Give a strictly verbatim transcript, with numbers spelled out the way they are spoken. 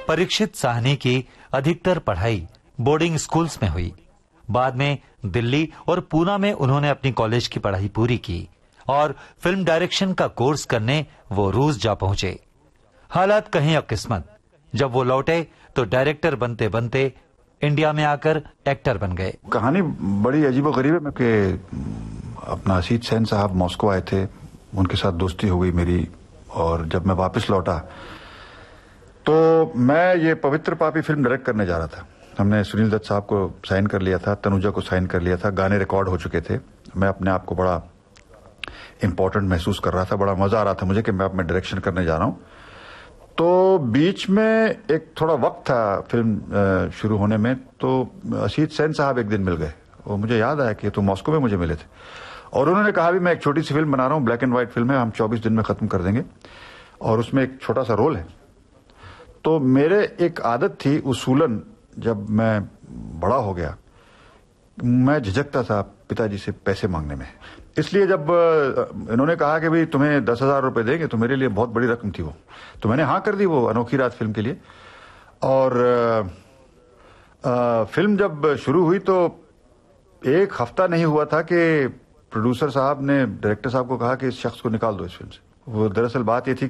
परीक्षित साहनी की अधिकतर पढ़ाई बोर्डिंग स्कूल्स में हुई। बाद में दिल्ली और पूना में उन्होंने अपनी कॉलेज की पढ़ाई पूरी की और फिल्म डायरेक्शन का कोर्स करने वो रूस जा पहुंचे। हालात कहीं अब किस्मत, जब वो लौटे तो डायरेक्टर बनते बनते इंडिया में आकर एक्टर बन गए। कहानी बड़ी अजीबोगरीब है कि अपना असीत सेन साहब मॉस्को आए थे, उनके साथ दोस्ती हो गई मेरी, और जब मैं वापस लौटा तो मैं ये पवित्र पापी फिल्म डायरेक्ट करने जा रहा था। हमने सुनील दत्त साहब को साइन कर लिया था, तनुजा को साइन कर लिया था, गाने रिकॉर्ड हो चुके थे। मैं अपने आप को बड़ा इंपॉर्टेंट महसूस कर रहा था, बड़ा मजा आ रहा था मुझे कि मैं अब मैं डायरेक्शन करने जा रहा हूं। तो बीच में एक थोड़ा वक्त था फिल्म शुरू होने में, तो असीत सेन साहब एक दिन मिल गए और मुझे याद आया कि तो मॉस्को में मुझे मिले थे, और उन्होंने कहा भी मैं एक छोटी सी फिल्म बना रहा हूं, ब्लैक एंड व्हाइट फिल्म है, हम चौबीस दिन में खत्म कर देंगे और उसमें एक छोटा सा रोल है। तो मेरे एक आदत थी उसूलन, जब मैं बड़ा हो गया मैं झिझकता था पिताजी से पैसे मांगने में, इसलिए जब इन्होंने कहा कि भाई तुम्हें दस हजार रुपए देंगे, तो मेरे लिए बहुत बड़ी रकम थी वो, तो मैंने हाँ कर दी वो अनोखी रात फिल्म के लिए। और आ, आ, फिल्म जब शुरू हुई तो एक हफ्ता नहीं हुआ था कि प्रोड्यूसर साहब ने डायरेक्टर साहब को कहा कि इस शख्स को निकाल दो इस फिल्म से। वो दरअसल बात ये थी